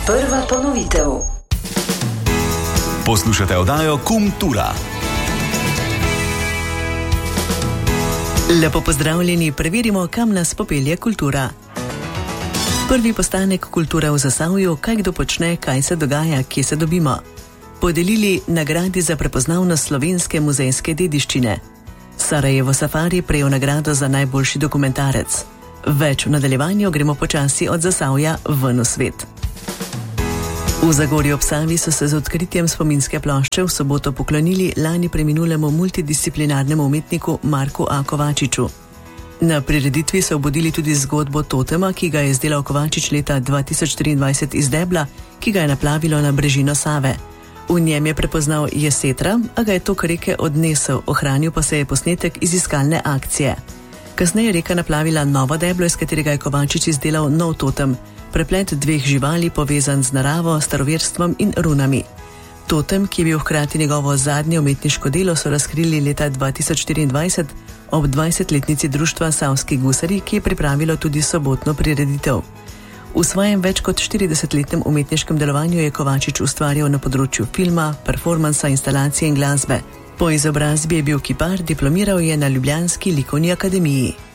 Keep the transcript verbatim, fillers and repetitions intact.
Prva ponovitev. Poslušate oddajo Kultura. Lepo pozdravljeni, preverimo, kam nas popelje kultura. Prvi postanek Kultura v Zasavju, kaj kdo počne, kaj se dogaja, kje se dobimo. Podelili nagradi za prepoznavnost slovenske muzejske dediščine. Sarajevo Safari prejel nagrado za najboljši dokumentarec. Več v nadaljevanju, gremo počasi od Zasavja ven v svet. V Zagorju ob Savi so se z odkritjem spominske plošče v soboto poklonili lani preminulemu multidisciplinarnemu umetniku Marku A. Kovačiču. Na prireditvi so obudili tudi zgodbo totema, ki ga je izdelal Kovačič leta dva tisoč triindvajset iz debla, ki ga je naplavilo na brežino Save. V njem je prepoznal jesetra, a ga je tok reke odnesel, ohranil pa se je posnetek iz iskalne akcije. Kasneje je reka naplavila novo deblo, iz katerega je Kovačič izdelal nov totem, preplet dveh živali povezan z naravo, staroverstvom in runami. Totem, ki je bil hkrati njegovo zadnje umetniško delo, so razkrili leta dva tisoč štiriindvajset ob dvajsetletnici društva Savski gusarji, ki je pripravilo tudi sobotno prireditev. V svojem več kot štiridesetletnem umetniškem delovanju je Kovačič ustvarjal na področju filma, performansa, instalacije in glasbe. Po izobrazbi je bil kipar, diplomiral je na ljubljanski likovni akademiji.